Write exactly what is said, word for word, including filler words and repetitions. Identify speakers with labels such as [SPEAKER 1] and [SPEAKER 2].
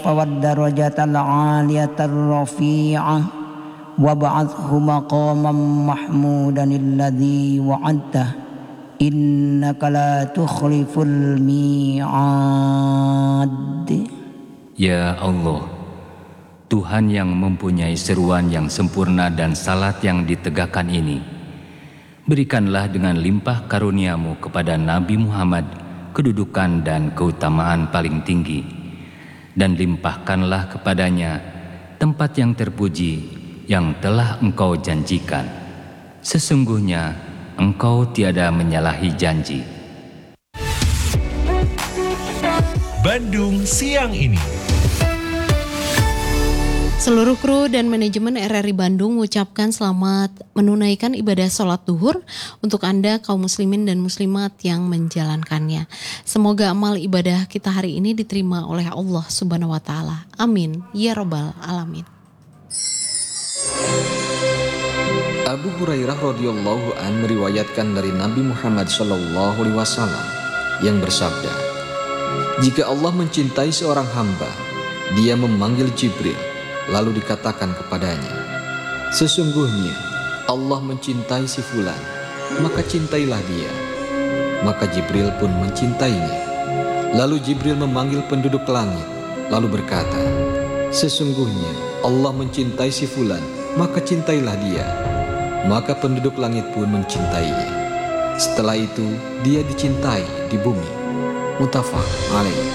[SPEAKER 1] والدرجة العالية الرفيعة وابعثه مقاما محمودا الذي وعدته إنك لا تخلف الميعاد.
[SPEAKER 2] Ya Allah, Tuhan yang mempunyai seruan yang sempurna dan salat yang ditegakkan ini, berikanlah dengan limpah karuniamu kepada Nabi Muhammad kedudukan dan keutamaan paling tinggi, dan limpahkanlah kepadanya tempat yang terpuji yang telah Engkau janjikan. Sesungguhnya Engkau tiada menyalahi janji.
[SPEAKER 3] Bandung Siang Ini.
[SPEAKER 4] Seluruh kru dan manajemen R R I Bandung mengucapkan selamat menunaikan ibadah sholat duhur untuk Anda kaum muslimin dan muslimat yang menjalankannya. Semoga amal ibadah kita hari ini diterima oleh Allah Subhanahu wa taala. Amin ya rabbal alamin.
[SPEAKER 5] Abu Hurairah radhiyallahu an meriwayatkan dari Nabi Muhammad shallallahu alaihi wasallam yang bersabda, "Jika Allah mencintai seorang hamba, Dia memanggil Jibril, lalu dikatakan kepadanya, 'Sesungguhnya Allah mencintai si fulan, maka cintailah dia.' Maka Jibril pun mencintainya. Lalu Jibril memanggil penduduk langit, lalu berkata, 'Sesungguhnya Allah mencintai si fulan, maka cintailah dia.' Maka penduduk langit pun mencintainya. Setelah itu dia dicintai di bumi." Muttafaq alaih.